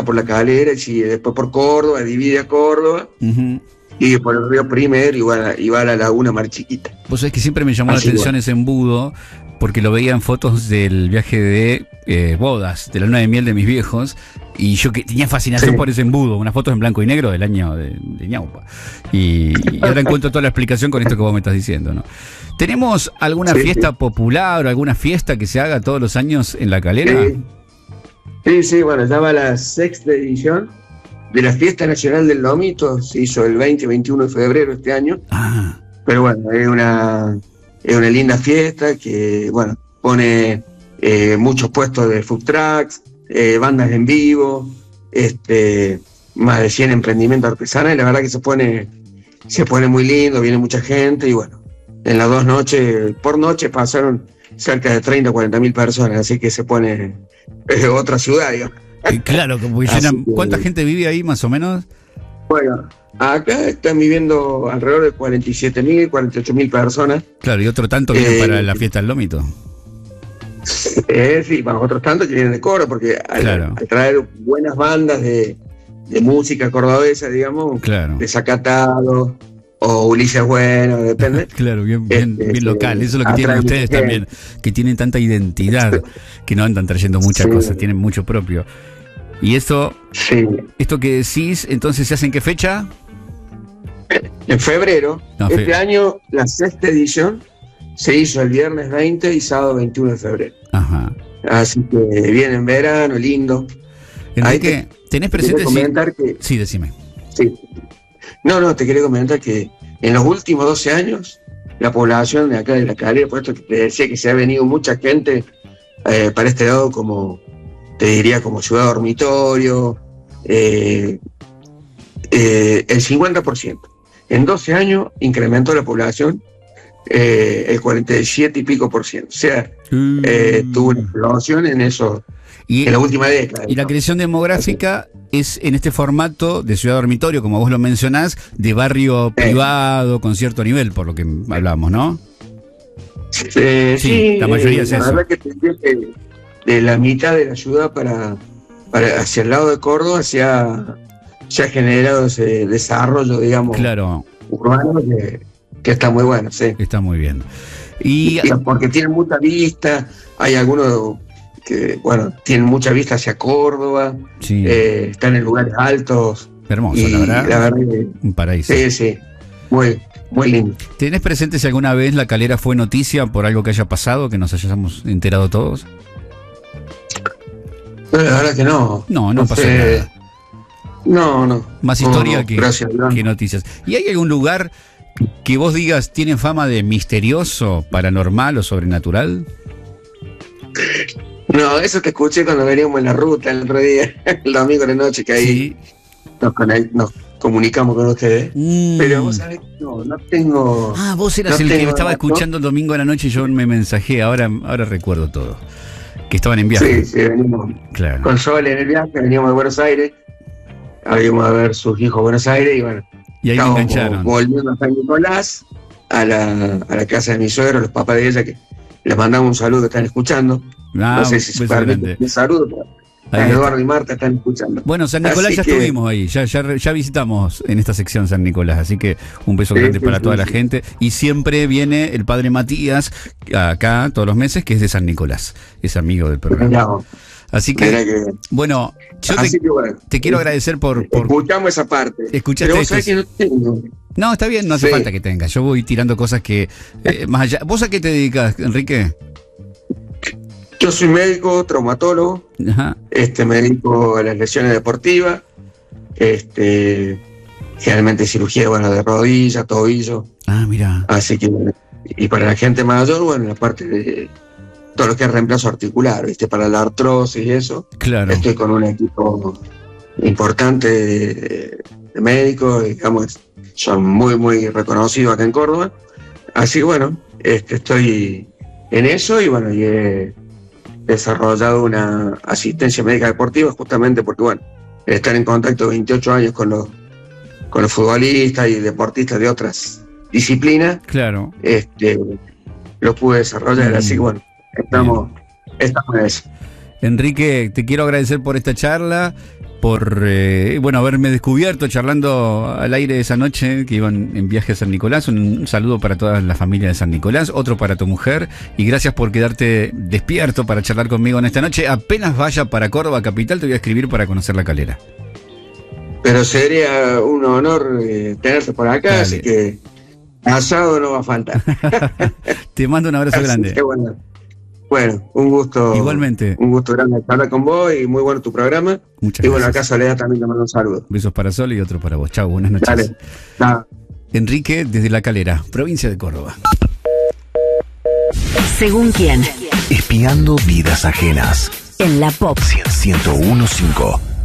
por La Calera y sigue después por Córdoba, divide a Córdoba. Uh-huh. Y por el río Primero y va a la laguna Mar Chiquita. Vos sabés que siempre me llamó la atención ese embudo, porque lo veía en fotos del viaje de bodas, de la luna de miel de mis viejos, y yo que tenía fascinación por ese embudo, unas fotos en blanco y negro del año de Ñaupa. Y ahora encuentro toda la explicación con esto que vos me estás diciendo, ¿no? ¿Tenemos alguna fiesta popular o alguna fiesta que se haga todos los años en La Calera? Sí, bueno, ya va la 6ª edición de la Fiesta Nacional del Lomito. Se hizo el 20-21 de febrero este año. Pero bueno, es una linda fiesta que, bueno, pone muchos puestos de food trucks, bandas en vivo, más de 100 emprendimientos artesanales. La verdad que se pone muy lindo, viene mucha gente y bueno, en las 2 noches, por noche pasaron cerca de 30 o 40 mil personas, así que se pone otra ciudad, digamos. Claro, como llenan, ¿cuánta gente vive ahí más o menos? Bueno, acá están viviendo alrededor de 47.000, 48.000 personas. Claro, y otro tanto vienen para la fiesta del Lomito. Sí, para otros tantos que vienen de Córdoba, porque al traer buenas bandas de música cordobesa, digamos, de Zacatado o Ulises Bueno, depende. Claro, bien local. Eso es lo que tienen ustedes también, que tienen tanta identidad, que no andan trayendo muchas cosas, tienen mucho propio. Y esto que decís, entonces, ¿se hace en qué fecha? En febrero. Este año, la 6ª edición se hizo el viernes 20 y sábado 21 de febrero. Ajá. Así que viene en verano, lindo. Enrique, ¿tenés presente? Sí, decime. Sí. No, te quería comentar que en los últimos 12 años, la población de acá de La Calera, por esto que te decía que se ha venido mucha gente para este lado, como te diría, como ciudad dormitorio, el 50%. En 12 años incrementó la población el 47 y pico por ciento. O sea, tuvo una explosión en eso. En la última década. Y la creación demográfica es en este formato de ciudad dormito, como vos lo mencionás, de barrio privado con cierto nivel, por lo que hablamos, ¿no? Sí, la mayoría es eso. La verdad que tendría que de la mitad de la ciudad para hacia el lado de Córdoba se ha generado ese desarrollo, digamos, urbano que está muy bueno, sí. Está muy bien. Y porque tienen mucha vista, hay algunos que, bueno, tienen mucha vista hacia Córdoba, están en lugares altos. Hermoso, la verdad un paraíso. Sí, muy lindo. ¿Tenés presente si alguna vez La Calera fue noticia por algo que haya pasado, que nos hayamos enterado todos? La verdad que no. No pasó nada. No. Más historia que noticias. ¿Y hay algún lugar que vos digas tiene fama de misterioso, paranormal o sobrenatural? No, eso te escuché cuando veníamos en la ruta el otro día, el domingo de la noche, que ahí nos comunicamos con ustedes. Pero vos sabés que no tengo... Vos eras el que me estaba escuchando el domingo de la noche y yo me mensajé, ahora recuerdo todo. Que estaban en viaje. Sí, venimos con Sol en el viaje, veníamos de Buenos Aires, habíamos a ver sus hijos a Buenos Aires y bueno, y ahí me engancharon. Volviendo a San Nicolás, a la casa de mi suegro, los papás de ella, que les mandamos un saludo, que están escuchando. No sé si se permite un saludo, pero Eduardo y Marta están escuchando. Bueno, San Nicolás ya estuvimos ahí, ya visitamos en esta sección San Nicolás, así que un beso grande para toda la gente. Y siempre viene el padre Matías acá todos los meses, que es de San Nicolás, es amigo del programa. Así que, bueno, yo te quiero agradecer por... Escuchamos esa parte. Escuchaste pero vos sabés que no tengo. No, está bien, no hace falta que tengas. Yo voy tirando cosas que... más allá. ¿Vos a qué te dedicas, Enrique? Yo soy médico, traumatólogo. Ajá. Me dedico a las lesiones deportivas. Generalmente cirugía, de rodilla, tobillo. Mira. Así que... Y para la gente mayor, la parte de... todo lo que es reemplazo articular, para la artrosis y eso. Claro. Estoy con un equipo importante de médicos, digamos, son muy reconocidos acá en Córdoba. Así que estoy en eso y y he desarrollado una asistencia médica deportiva justamente porque, estar en contacto 28 años con los futbolistas y deportistas de otras disciplinas. Claro. Lo pude desarrollar, así que estamos en eso. Enrique, te quiero agradecer por esta charla por haberme descubierto charlando al aire esa noche que iban en viaje a San Nicolás. Un saludo para toda la familia de San Nicolás, otro para tu mujer, y gracias por quedarte despierto para charlar conmigo en esta noche. Apenas vaya para Córdoba capital te voy a escribir para conocer La Calera. Pero sería un honor tenerte por acá. Dale. Así que asado no va a faltar. Te mando un abrazo grande. Bueno, un gusto. Igualmente. Un gusto grande hablar con vos y muy bueno tu programa. Muchas gracias. Y bueno, acá Soledad también te mando un saludo. Besos para Sol y otro para vos. Chau, buenas noches. Dale. Chao. Enrique desde La Calera, provincia de Córdoba. Según quién. Espiando vidas ajenas. En la Pop 101.5.